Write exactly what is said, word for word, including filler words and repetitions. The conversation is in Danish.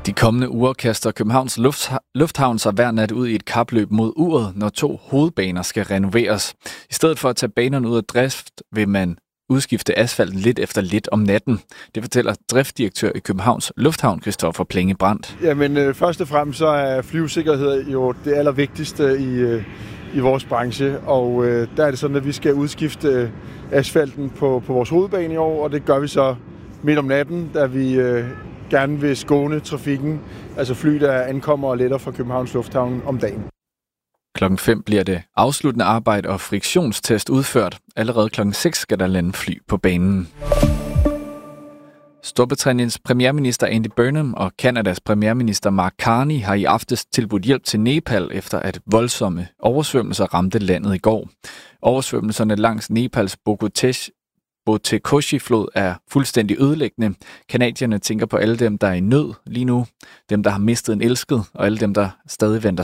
De kommende uger kaster Københavns Lufthavn sig hver nat ud i et kapløb mod uret, når to hovedbaner skal renoveres. I stedet for at tage banerne ud af drift, vil man udskifte asfalten lidt efter lidt om natten. Det fortæller driftdirektør i Københavns Lufthavn, Christoffer Plenge Brandt. Jamen, øh, først og fremmest så er flyvesikkerhed jo det allervigtigste i, øh, i vores branche, og øh, der er det sådan, at vi skal udskifte øh, asfalten på, på vores hovedbane i år, og det gør vi så midt om natten, da vi øh, gerne vil skåne trafikken, altså fly, der ankommer og letter fra Københavns Lufthavn om dagen. Klokken fem bliver det afsluttende arbejde og friktionstest udført. Allerede klokken seks skal der lande fly på banen. Storbritanniens premierminister Andy Burnham og Kanadas premierminister Mark Carney har i aftes tilbudt hjælp til Nepal, efter at voldsomme oversvømmelser ramte landet i går. Oversvømmelserne langs Nepals Bogotesh Botekoshi-flod er fuldstændig ødelæggende. Canadierne tænker på alle dem, der er i nød lige nu, dem, der har mistet en elsket, og alle dem, der stadig venter